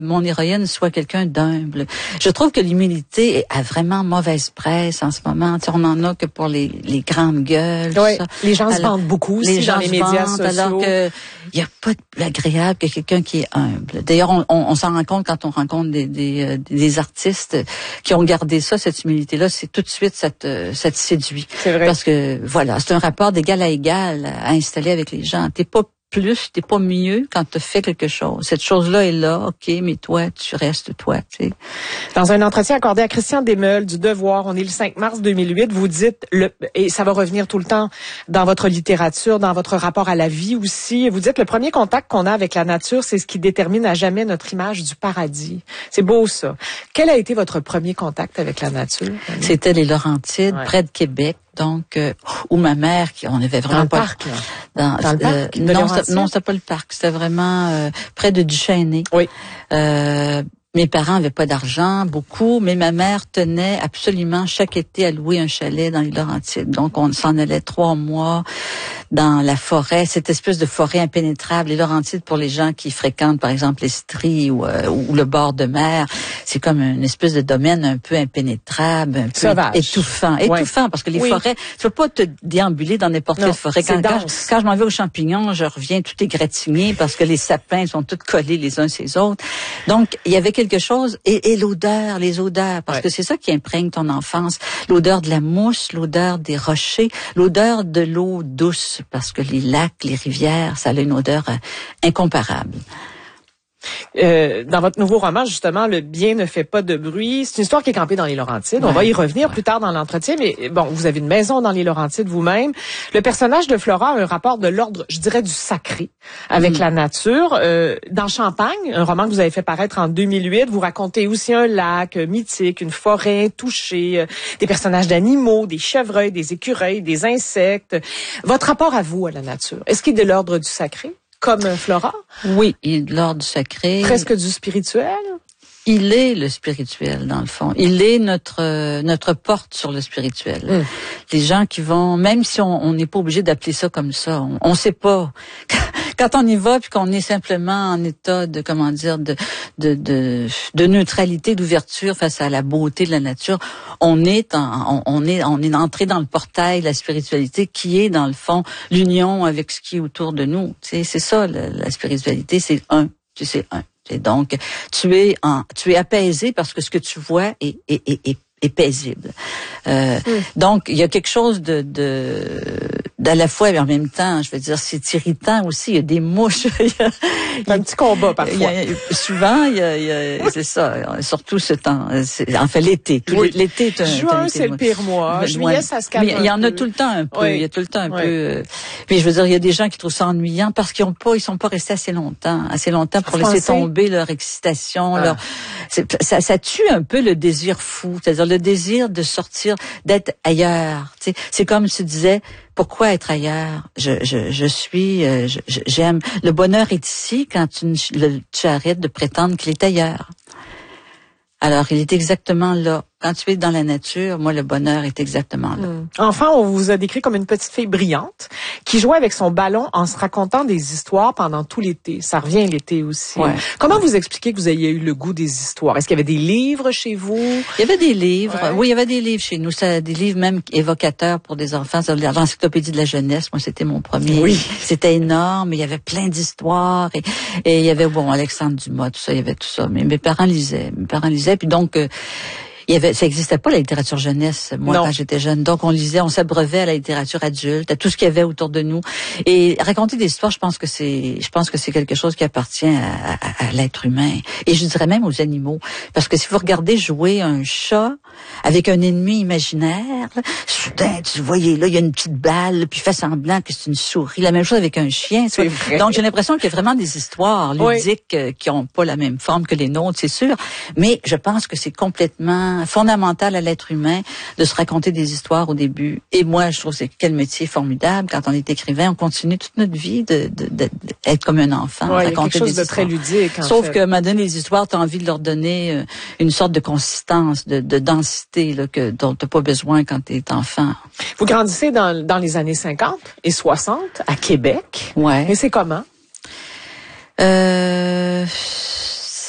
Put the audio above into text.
mon héroïne soit quelqu'un d'humble. Je trouve que l'humilité a vraiment mauvaise presse en ce moment. Tu sais, on en a que pour les grandes gueules. Oui, les gens se vendent beaucoup aussi dans les médias sociaux. Alors que il y a pas de plus agréable que quelqu'un qui est humble. D'ailleurs, on s'en rend compte quand on rencontre des artistes qui ont gardé ça, cette humilité-là. C'est tout de suite ça te séduit. C'est vrai. Parce que voilà, c'est un rapport d'égal à égal à installer avec les gens. T'es pas plus, t'es pas mieux quand tu fais quelque chose. Cette chose-là est là, ok, mais toi, tu restes toi, tu sais. Dans un entretien accordé à Christian Desmeules du Devoir, on est le 5 mars 2008, vous dites, et ça va revenir tout le temps dans votre littérature, dans votre rapport à la vie aussi, vous dites le premier contact qu'on a avec la nature, c'est ce qui détermine à jamais notre image du paradis. C'est beau ça. Quel a été votre premier contact avec la nature? C'était les Laurentides, près de Québec. Donc, où ma mère, on avait vraiment dans le parc, là. Dans le parc? Non, c'était pas le parc. C'était vraiment près de Duchesnay. Oui. Mes parents avaient pas d'argent, beaucoup, mais ma mère tenait absolument chaque été à louer un chalet dans les Laurentides. Donc, on s'en allait 3 mois dans la forêt, cette espèce de forêt impénétrable. Les Laurentides, pour les gens qui fréquentent, par exemple, l'Estrie ou le bord de mer, c'est comme une espèce de domaine un peu impénétrable, un peu sauvage, étouffant. Étouffant, parce que les forêts, tu peux pas te déambuler dans n'importe quelle forêt. Quand je m'en vais aux champignons, je reviens tout égratigné parce que les sapins sont tous collés les uns sur les autres. Donc, il y avait quelque chose, et l'odeur, les odeurs, parce que c'est ça qui imprègne ton enfance. L'odeur de la mousse, l'odeur des rochers, l'odeur de l'eau douce, parce que les lacs, les rivières, ça a une odeur incomparable. Dans votre nouveau roman, justement, Le bien ne fait pas de bruit, c'est une histoire qui est campée dans les Laurentides. On va y revenir plus tard dans l'entretien, mais bon, vous avez une maison dans les Laurentides vous-même. Le personnage de Flora a un rapport de l'ordre, je dirais, du sacré avec la nature. Dans Champagne, un roman que vous avez fait paraître en 2008, vous racontez aussi un lac mythique, une forêt touchée, des personnages d'animaux, des chevreuils, des écureuils, des insectes. Votre rapport à vous, à la nature, est-ce qu'il est de l'ordre du sacré? Comme Flora? Oui, il est de l'ordre du sacré. Presque du spirituel? Il est le spirituel, dans le fond. Il est notre porte sur le spirituel. Les gens qui vont, même si on n'est pas obligé d'appeler ça comme ça, on sait pas. Quand on y va puis qu'on est simplement en état de, comment dire, de neutralité, d'ouverture face à la beauté de la nature, on est entré dans le portail de la spiritualité qui est, dans le fond, l'union avec ce qui est autour de nous. Tu sais, c'est ça, la spiritualité, c'est un. Tu sais, un. Et donc, tu es apaisé parce que ce que tu vois est paisible. Donc, il y a quelque chose d'à la fois et en même temps, je veux dire, c'est irritant aussi. Il y a des mouches. Il y a un petit combat parfois. Souvent, c'est ça. Surtout ce temps. En fait, l'été. L'été est un. Juin, c'est le pire mois. Juillet, ça se calme. Mais il y en a tout le temps un peu. Il y a tout le temps un peu. Puis je veux dire, il y a des gens qui trouvent ça ennuyant parce qu'ils sont pas restés assez longtemps pour laisser tomber leur excitation. Ça tue un peu le désir fou, c'est-à-dire le désir de sortir, d'être ailleurs. Tu sais, c'est comme tu disais, pourquoi être ailleurs? J'aime. Le bonheur est ici quand tu arrêtes de prétendre qu'il est ailleurs. Alors, il est exactement là. Quand tu es dans la nature, moi, le bonheur est exactement là. Enfant, on vous a décrit comme une petite fille brillante qui jouait avec son ballon en se racontant des histoires pendant tout l'été. Ça revient l'été aussi. Ouais. Comment vous expliquez que vous ayez eu le goût des histoires? Est-ce qu'il y avait des livres chez vous? Il y avait des livres. Ouais. Oui, il y avait des livres chez nous. Des livres même évocateurs pour des enfants. L'encyclopédie de la jeunesse, moi, c'était mon premier. Oui. C'était énorme. Il y avait plein d'histoires. Et il y avait, Alexandre Dumas, tout ça, il y avait tout ça. Mais mes parents lisaient. Puis donc, ça existait pas la littérature jeunesse, moi, quand j'étais jeune. Donc, on lisait, on s'abreuvait à la littérature adulte, à tout ce qu'il y avait autour de nous. Et raconter des histoires, je pense que c'est quelque chose qui appartient à l'être humain. Et je dirais même aux animaux. Parce que si vous regardez jouer un chat avec un ennemi imaginaire, là, soudain, tu voyais, là, il y a une petite balle, puis il fait semblant que c'est une souris. La même chose avec un chien. Donc, j'ai l'impression qu'il y a vraiment des histoires ludiques qui ont pas la même forme que les nôtres, c'est sûr. Mais je pense que c'est complètement fondamental à l'être humain de se raconter des histoires au début. Et moi, je trouve que c'est quel métier formidable. Quand on est écrivain, on continue toute notre vie d'être comme un enfant, raconter quelque chose de très ludique. Sauf que maintenant, les histoires, tu as envie de leur donner une sorte de consistance, de densité dont tu n'as pas besoin quand tu es enfant. Vous grandissez dans les années 50 et 60 à Québec. Ouais. Et c'est comment?